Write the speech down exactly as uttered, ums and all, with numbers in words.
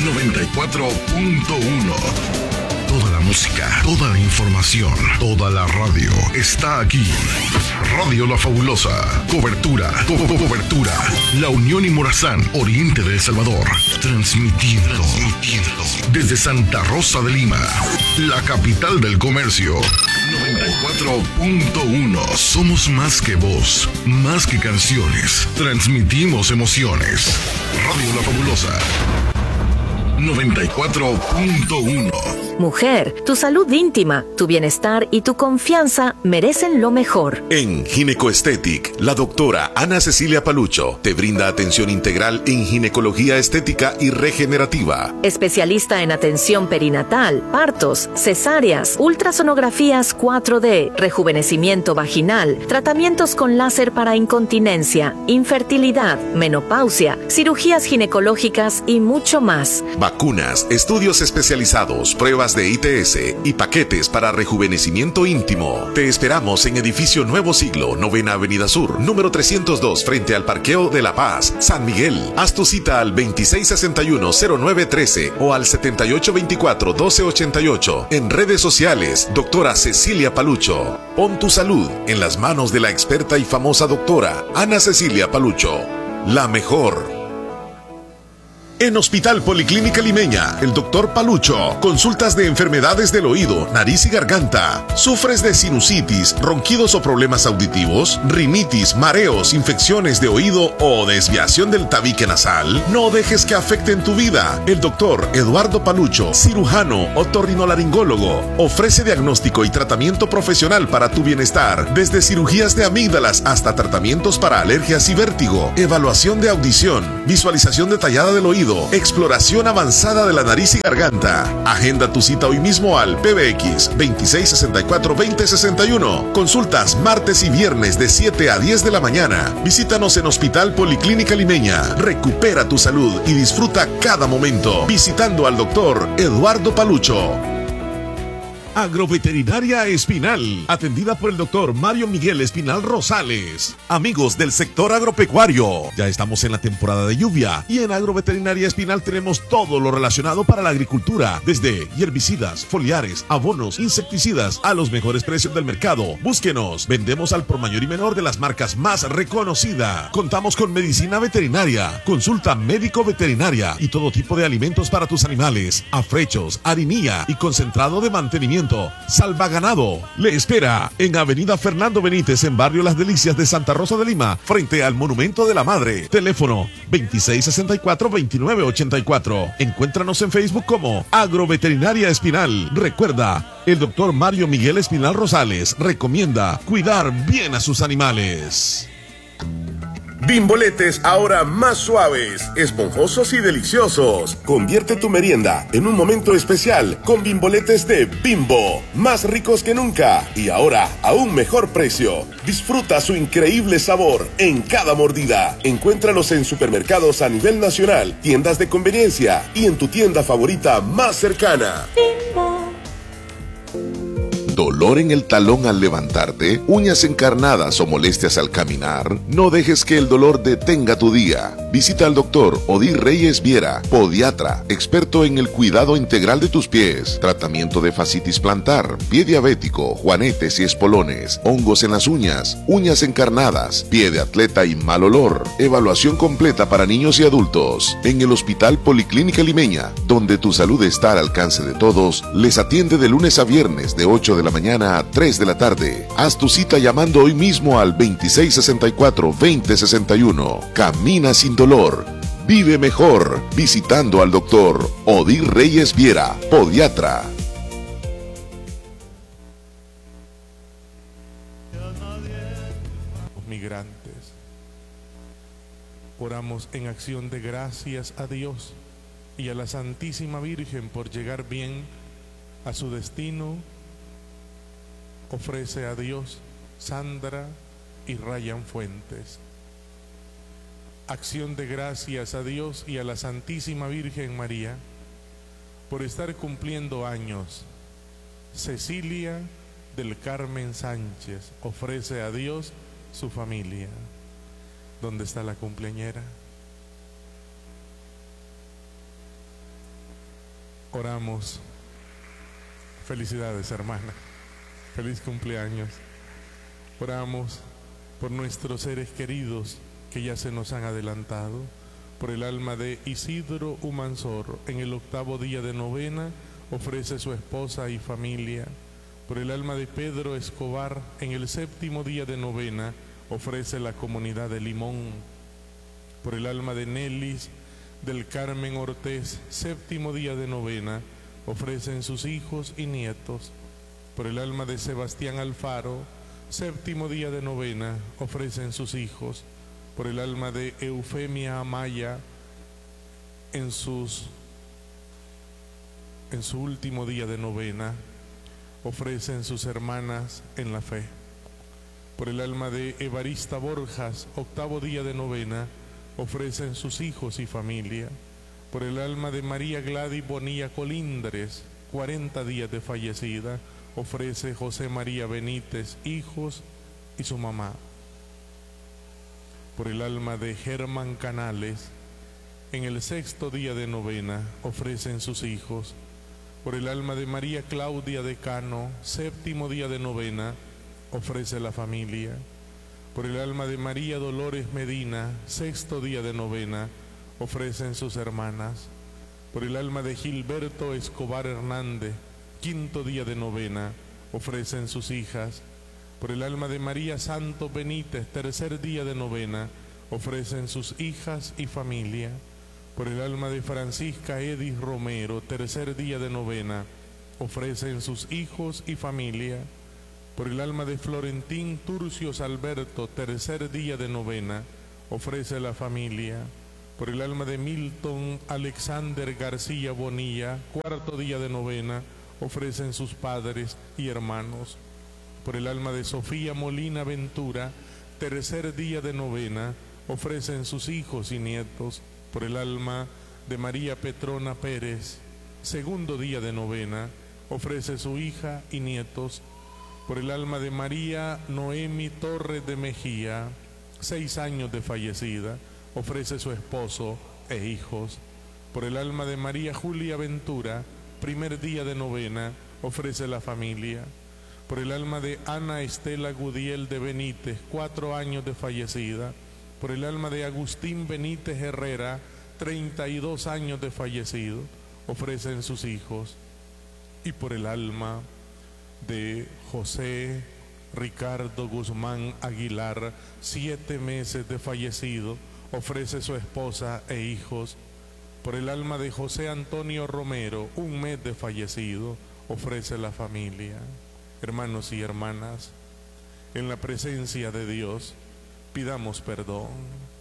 noventa y cuatro punto uno. Toda la música, toda la información, toda la radio está aquí. Radio La Fabulosa. Cobertura, co co cobertura. La Unión y Morazán, oriente de El Salvador. Transmitiendo, transmitiendo desde Santa Rosa de Lima, la capital del comercio. noventa y cuatro punto uno. Somos más que voz, más que canciones. Transmitimos emociones. Radio La Fabulosa. noventa y cuatro punto uno. Mujer, tu salud íntima, tu bienestar y tu confianza merecen lo mejor. En Ginecoestetic, la doctora Ana Cecilia Palucho te brinda atención integral en ginecología estética y regenerativa. Especialista en atención perinatal, partos, cesáreas, ultrasonografías cuatro D, rejuvenecimiento vaginal, tratamientos con láser para incontinencia, infertilidad, menopausia, cirugías ginecológicas y mucho más. Vacunas, estudios especializados, pruebas de I T S y paquetes para rejuvenecimiento íntimo. Te esperamos en Edificio Nuevo Siglo, Novena Avenida Sur, número trescientos dos, frente al Parqueo de La Paz, San Miguel. Haz tu cita al veintiséis sesenta y uno, cero nueve trece o al setenta y ocho veinticuatro, doce ochenta y ocho. En redes sociales, doctora Cecilia Palucho. Pon tu salud en las manos de la experta y famosa doctora Ana Cecilia Palucho. La mejor. En Hospital Policlínica Limeña, el doctor Palucho, consultas de enfermedades del oído, nariz y garganta. ¿Sufres de sinusitis, ronquidos o problemas auditivos? ¿Rinitis, mareos, infecciones de oído o desviación del tabique nasal? No dejes que afecten tu vida. El doctor Eduardo Palucho, cirujano, otorrinolaringólogo, ofrece diagnóstico y tratamiento profesional para tu bienestar, desde cirugías de amígdalas hasta tratamientos para alergias y vértigo, evaluación de audición, visualización detallada del oído, exploración avanzada de la nariz y garganta. Agenda tu cita hoy mismo al P B X veintiséis sesenta y cuatro, veinte sesenta y uno. Consultas martes y viernes de siete a diez de la mañana. Visítanos en Hospital Policlínica Limeña. Recupera tu salud y disfruta cada momento visitando al doctor Eduardo Palucho. Agroveterinaria Espinal, atendida por el doctor Mario Miguel Espinal Rosales. Amigos del sector agropecuario, ya estamos en la temporada de lluvia y en Agroveterinaria Espinal tenemos todo lo relacionado para la agricultura, desde herbicidas, foliares, abonos, insecticidas, a los mejores precios del mercado. Búsquenos, vendemos al por mayor y menor de las marcas más reconocidas. Contamos con medicina veterinaria, consulta médico veterinaria y todo tipo de alimentos para tus animales, afrechos, harinilla y concentrado de mantenimiento. Salvaganado le espera en Avenida Fernando Benítez, en Barrio Las Delicias de Santa Rosa de Lima, frente al Monumento de la Madre. Teléfono veintiséis sesenta y cuatro, veintinueve ochenta y cuatro. Encuéntranos en Facebook como Agroveterinaria Espinal. Recuerda, el doctor Mario Miguel Espinal Rosales recomienda cuidar bien a sus animales. Bimboletes ahora más suaves, esponjosos y deliciosos. Convierte tu merienda en un momento especial con bimboletes de Bimbo, más ricos que nunca y ahora a un mejor precio. Disfruta su increíble sabor en cada mordida. Encuéntralos en supermercados a nivel nacional, tiendas de conveniencia y en tu tienda favorita más cercana. Bimbo. ¿Dolor en el talón al levantarte? ¿Uñas encarnadas o molestias al caminar? No dejes que el dolor detenga tu día. Visita al doctor Odir Reyes Viera, podiatra, experto en el cuidado integral de tus pies, tratamiento de fascitis plantar, pie diabético, juanetes y espolones, hongos en las uñas, uñas encarnadas, pie de atleta y mal olor, evaluación completa para niños y adultos. En el Hospital Policlínica Limeña, donde tu salud está al alcance de todos, les atiende de lunes a viernes de ocho de la mañana a tres de la tarde. Haz tu cita llamando hoy mismo al veintiséis sesenta y cuatro, veinte sesenta y uno. Camina sin dolor. Vive mejor visitando al doctor Odir Reyes Viera, podiatra. Los migrantes. Oramos en acción de gracias a Dios y a la Santísima Virgen por llegar bien a su destino. Ofrece a Dios Sandra y Ryan Fuentes. Acción de gracias a Dios y a la Santísima Virgen María por estar cumpliendo años. Cecilia del Carmen Sánchez ofrece a Dios su familia. ¿Dónde está la cumpleañera? oramos. Felicidades, hermana. Feliz cumpleaños. Oramos por nuestros seres queridos que ya se nos han adelantado, por el alma de Isidro Humansor, en el octavo día de novena, ofrece su esposa y familia. Por el alma de Pedro Escobar, en el séptimo día de novena, ofrece la comunidad de Limón. Por el alma de Nelis del Carmen Ortiz, séptimo día de novena, ofrecen sus hijos y nietos. Por el alma de Sebastián Alfaro, séptimo día de novena, ofrecen sus hijos. Por el alma de Eufemia Amaya, en, sus, en su último día de novena, ofrecen sus hermanas en la fe. Por el alma de Evarista Borjas, octavo día de novena, ofrecen sus hijos y familia. Por el alma de María Gladys Bonilla Colindres, cuarenta días de fallecida, ofrece José María Benítez, hijos y su mamá. Por el alma de Germán Canales, en el sexto día de novena, ofrecen sus hijos. Por el alma de María Claudia Decano, séptimo día de novena, ofrece la familia. Por el alma de María Dolores Medina, sexto día de novena, ofrecen sus hermanas. Por el alma de Gilberto Escobar Hernández, quinto día de novena, ofrecen sus hijas. Por el alma de María Santos Benítez, tercer día de novena, ofrecen sus hijas y familia. Por el alma de Francisca Edis Romero, tercer día de novena, ofrecen sus hijos y familia. Por el alma de Florentín Turcios Alberto, tercer día de novena, ofrece la familia. Por el alma de Milton Alexander García Bonilla, cuarto día de novena, ofrecen sus padres y hermanos. Por el alma de Sofía Molina Ventura, tercer día de novena, ofrecen sus hijos y nietos. Por el alma de María Petrona Pérez, segundo día de novena, ofrece su hija y nietos. Por el alma de María Noemi Torres de Mejía, seis años de fallecida, ofrece su esposo e hijos. Por el alma de María Julia Ventura, primer día de novena, ofrece la familia. Por el alma de Ana Estela Gudiel de Benítez, cuatro años de fallecida. Por el alma de Agustín Benítez Herrera, treinta y dos años de fallecido, ofrecen sus hijos. Y por el alma de José Ricardo Guzmán Aguilar, siete meses de fallecido, ofrece su esposa e hijos. Por el alma de José Antonio Romero, un mes de fallecido, ofrece la familia. Hermanos y hermanas, en la presencia de Dios, pidamos perdón.